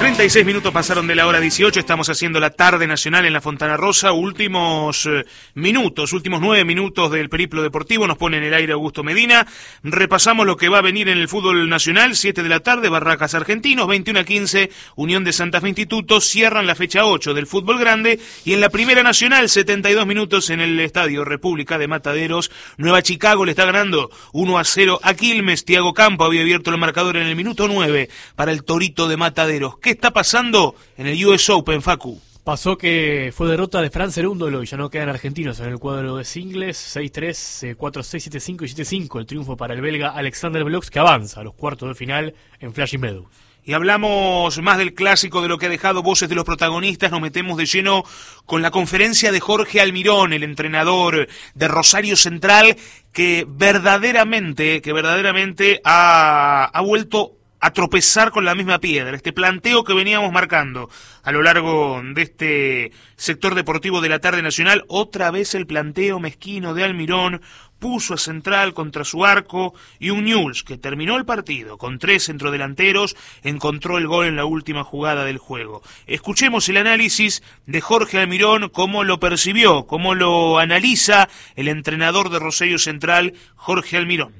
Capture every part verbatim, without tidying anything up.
treinta y seis minutos pasaron de la hora dieciocho, estamos haciendo la tarde nacional en la Fontana Rosa, últimos eh, minutos, últimos nueve minutos del periplo deportivo, nos pone en el aire Augusto Medina, repasamos lo que va a venir en el fútbol nacional, siete de la tarde, Barracas Argentinos, veintiuno a quince, Unión de Santa Fe Instituto, cierran la fecha ocho del fútbol grande, y en la primera nacional, setenta y dos minutos en el Estadio República de Mataderos, Nueva Chicago le está ganando uno a cero a Quilmes, Thiago Campo había abierto el marcador en el minuto nueve para el Torito de Mataderos. ¿Qué está pasando en el U S Open, Facu? Pasó que fue derrota de Fran Cerúndolo y ya no quedan argentinos en el cuadro de singles, seis tres, cuatro seis, siete cinco y siete cinco, el triunfo para el belga Alexander Blox, que avanza a los cuartos de final en Flushing Meadows. Y hablamos más del clásico, de lo que ha dejado voces de los protagonistas, nos metemos de lleno con la conferencia de Jorge Almirón, el entrenador de Rosario Central, que verdaderamente, que verdaderamente ha, ha vuelto a tropezar con la misma piedra. Este planteo que veníamos marcando a lo largo de este sector deportivo de la tarde nacional, otra vez el planteo mezquino de Almirón, puso a Central contra su arco, y un Newell's que terminó el partido con tres centrodelanteros, encontró el gol en la última jugada del juego. Escuchemos el análisis de Jorge Almirón, cómo lo percibió, cómo lo analiza el entrenador de Rosario Central, Jorge Almirón.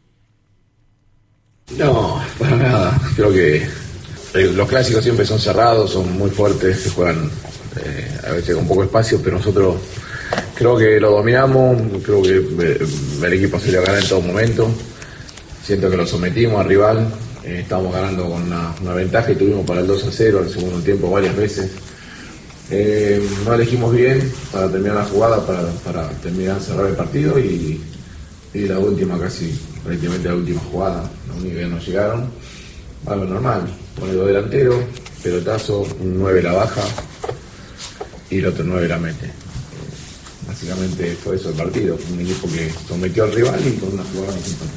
No, para nada. Creo que eh, los clásicos siempre son cerrados, son muy fuertes, se juegan eh, a veces con poco espacio, pero nosotros creo que lo dominamos, creo que eh, el equipo se le va a ganar en todo momento. Siento que lo sometimos al rival, eh, estábamos ganando con una, una ventaja y tuvimos para el dos a cero en el segundo tiempo varias veces. Eh, no elegimos bien para terminar la jugada, para, para terminar cerrar el partido y, y la última casi, prácticamente la última jugada, la única que nos llegaron, algo normal, pone dos delanteros, pelotazo, un nueve la baja y el otro nueve la mete. Eh, básicamente fue eso el partido, un equipo que sometió al rival y con una jugada nos empató.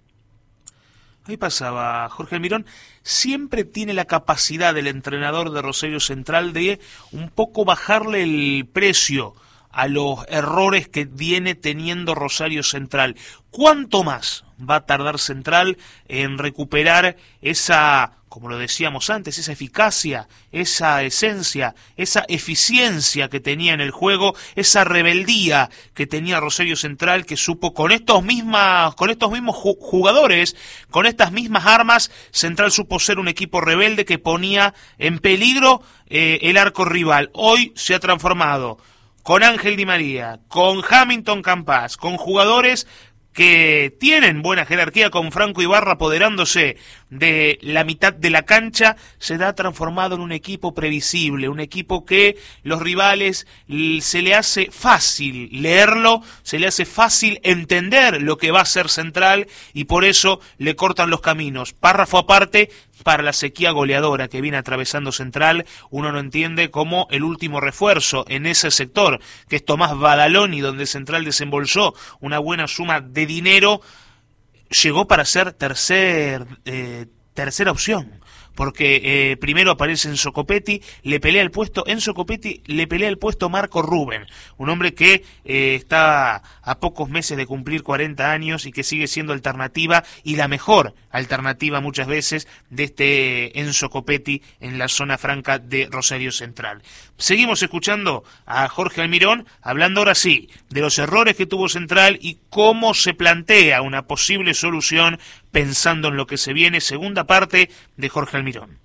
Ahí pasaba Jorge Almirón. Siempre tiene la capacidad del entrenador de Rosario Central de un poco bajarle el precio a los errores que viene teniendo Rosario Central. ¿Cuánto más va a tardar Central en recuperar esa, como lo decíamos antes, esa eficacia, esa esencia, esa eficiencia que tenía en el juego, esa rebeldía que tenía Rosario Central, que supo con estos mismas, con estos mismos jugadores, con estas mismas armas, Central supo ser un equipo rebelde que ponía en peligro eh, el arco rival? Hoy se ha transformado con Ángel Di María, con Hamilton Campas, con jugadores que tienen buena jerarquía, con Franco Ibarra apoderándose de la mitad de la cancha, se ha transformado en un equipo previsible, un equipo que los rivales se le hace fácil leerlo, se le hace fácil entender lo que va a ser Central, y por eso le cortan los caminos. Párrafo aparte para la sequía goleadora que viene atravesando Central. Uno no entiende cómo el último refuerzo en ese sector, que es Tomás Badaloni, donde Central desembolsó una buena suma de dinero, llegó para ser tercer, eh, tercera opción. Porque eh, primero aparece Enzo Copetti, le pelea el puesto, Enzo Copetti le pelea el puesto Marco Rubén, un hombre que eh, está a pocos meses de cumplir cuarenta años y que sigue siendo alternativa, y la mejor alternativa muchas veces de este Enzo Copetti en la zona franca de Rosario Central. Seguimos escuchando a Jorge Almirón, hablando ahora sí de los errores que tuvo Central y cómo se plantea una posible solución pensando en lo que se viene. Segunda parte de Jorge Almirón.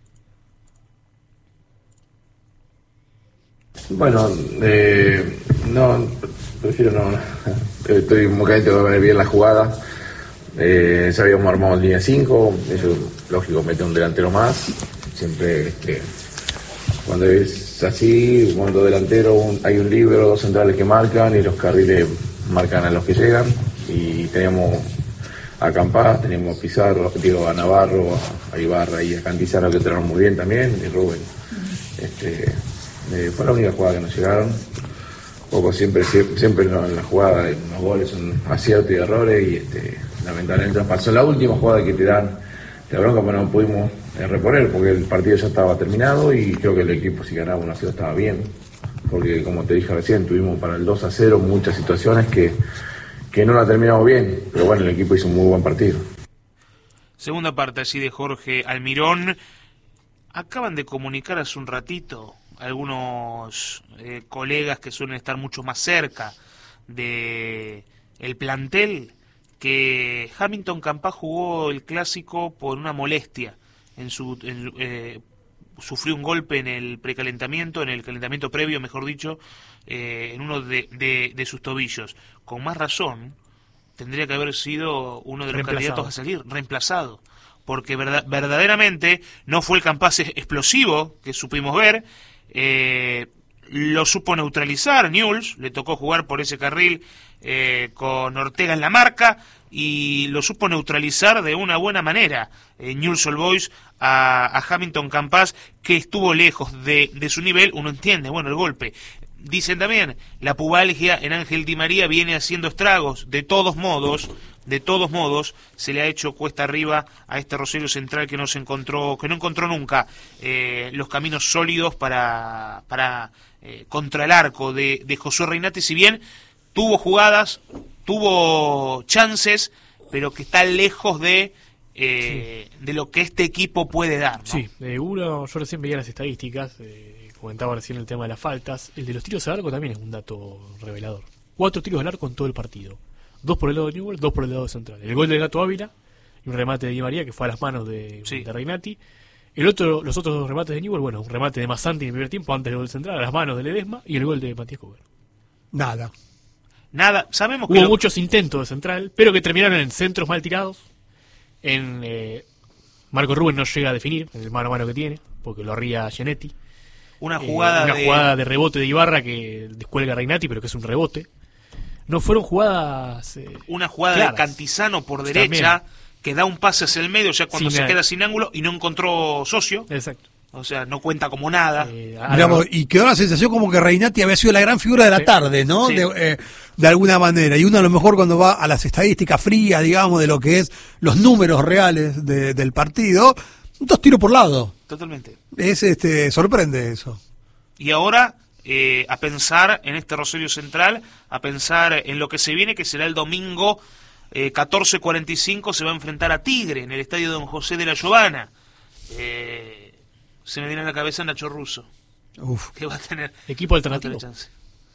Bueno, eh, no, prefiero no, estoy muy caliente de ver bien la jugada. Eh, sabíamos armado en línea cinco, eso lógico, mete un delantero más, siempre este, cuando es así, cuando delantero un, hay un libro, dos centrales que marcan y los carriles marcan a los que llegan, y teníamos a Campas, teníamos a Pizarro, digo, a Navarro, a, a Ibarra y a Cantizano, que entraron muy bien también, y Rubén. Este, eh, fue la única jugada que nos llegaron. Poco siempre, siempre, siempre en la jugada, en los goles son aciertos y errores, y este, lamentablemente nos pasó la última jugada que te dan la bronca, pero no pudimos eh, reponer porque el partido ya estaba terminado, y creo que el equipo, si ganaba uno a cero, estaba bien, porque como te dije recién, tuvimos para el dos a cero muchas situaciones que que no la terminamos bien, pero bueno, el equipo hizo un muy buen partido. Segunda parte así de Jorge Almirón, Acaban de comunicar hace un ratito algunos eh, colegas que suelen estar mucho más cerca de el plantel que Hamilton Campas jugó el clásico por una molestia en su en, eh, sufrió un golpe en el precalentamiento, en el calentamiento previo, mejor dicho, eh, en uno de, de, de sus tobillos. Con más razón tendría que haber sido uno de los candidatos a salir, reemplazado, porque verdad, verdaderamente no fue el Campas explosivo que supimos ver. Eh, lo supo neutralizar Newell's, le tocó jugar por ese carril eh, con Ortega en la marca y lo supo neutralizar de una buena manera eh, Newell's Old Boys a, a Hamilton Campas, que estuvo lejos de, de su nivel. Uno entiende, bueno, el golpe. Dicen también, la pubalgia en Ángel Di María viene haciendo estragos. De todos modos, de todos modos, se le ha hecho cuesta arriba a este Rosario Central que no se encontró, que no encontró nunca eh, los caminos sólidos para, para eh, contra el arco de, de Josué Reinati. Si bien tuvo jugadas, tuvo chances, pero que está lejos de eh, sí. de lo que este equipo puede dar, ¿no? Sí, eh, uno, yo recién veía las estadísticas. Eh... Comentaba recién el tema de las faltas. El de los tiros al arco también es un dato revelador. Cuatro tiros al arco en todo el partido. Dos por el lado de Newell's, dos por el lado de Central. El gol del Gato Ávila y un remate de Di María que fue a las manos de, sí. de Reinati. El otro, los otros dos remates de Newell's, bueno, un remate de Massanti en el primer tiempo antes del gol Central a las manos de Ledesma y el gol de Matías Cover. Nada. Nada. Sabemos Hubo que lo... muchos intentos de Central, pero que terminaron en centros mal tirados. En eh, Marco Rubén no llega a definir en el mano a mano que tiene, porque lo arría Genetti. Una jugada, eh, una de... jugada de rebote de Ibarra que descuelga Reinati, pero que es un rebote. No fueron jugadas eh, una jugada claras. De Cantizano por derecha también, que da un pase hacia el medio ya cuando sin se nada. Queda sin ángulo y no encontró socio. Exacto. O sea, no cuenta como nada. Eh, Miramos, y quedó la sensación como que Reinati había sido la gran figura de la sí. tarde, ¿no? Sí. De, eh, de alguna manera. Y uno a lo mejor cuando va a las estadísticas frías, digamos, de lo que es los números reales de, del partido, dos tiros por lado. Totalmente. Es este sorprende eso. Y ahora eh, a pensar en este Rosario Central, a pensar en lo que se viene, que será el domingo eh, catorce cuarenta y cinco, se va a enfrentar a Tigre en el estadio Don José de la Giovana. Eh, se me viene a la cabeza Nacho Russo. Uf. Que va a tener equipo alternativo. Chance.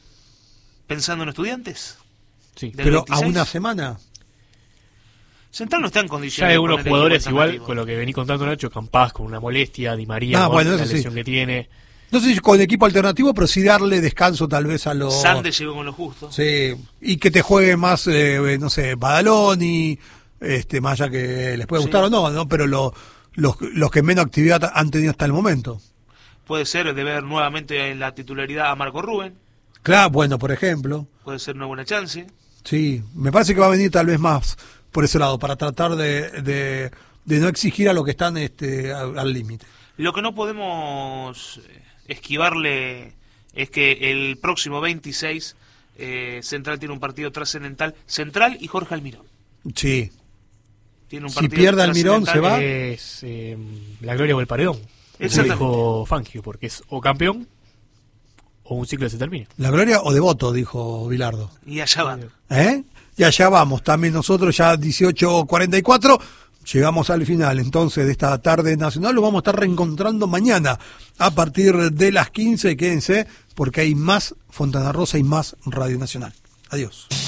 Pensando en Estudiantes. Sí. Pero veintiséis, a una semana. Central no está en condiciones. Ya hay algunos jugadores igual, con lo que vení contando Nacho, Campas con una molestia, Di María ah, con bueno, la sí. lesión que tiene. No sé si con equipo alternativo, pero sí darle descanso tal vez a los... Sandes llegó con lo justo. Sí, y que te juegue más, eh, no sé, Badaloni, este, más allá que les puede gustar sí. o no, ¿no? Pero lo, los, los que menos actividad han tenido hasta el momento. Puede ser de ver nuevamente en la titularidad a Marco Rubén. Claro, bueno, por ejemplo. Puede ser una buena chance. Sí, me parece que va a venir tal vez más por ese lado, para tratar de, de, de no exigir a lo que están este, al límite. Lo que no podemos esquivarle es que el próximo veintiséis eh, Central tiene un partido trascendental. Central y Jorge Almirón. Sí. Tiene un si pierde Almirón, ¿se va? Es eh, la gloria o el paredón. Como dijo Fangio, porque es o campeón o un ciclo se termina. La gloria o devoto, dijo Bilardo. Y allá va. ¿Eh? Y allá vamos. También nosotros ya dieciocho cuarenta y cuatro... Llegamos al final entonces de esta tarde nacional. Lo vamos a estar reencontrando mañana a partir de las quince. Quédense porque hay más Fontana Rosa y más Radio Nacional. Adiós.